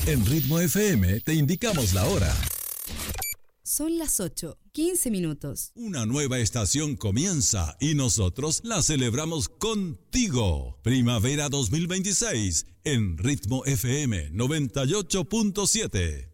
En Ritmo FM te indicamos la hora. Son las 8:15. Una nueva estación comienza y nosotros la celebramos contigo. Primavera 2026 en Ritmo FM 98.7.